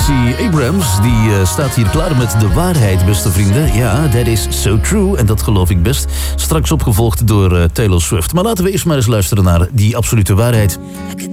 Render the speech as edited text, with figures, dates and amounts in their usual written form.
Stacey Abrams, die staat hier klaar met de waarheid, beste vrienden. Ja, that is so true. En dat geloof ik best. Straks opgevolgd door Taylor Swift. Maar laten we eerst maar eens luisteren naar die absolute waarheid.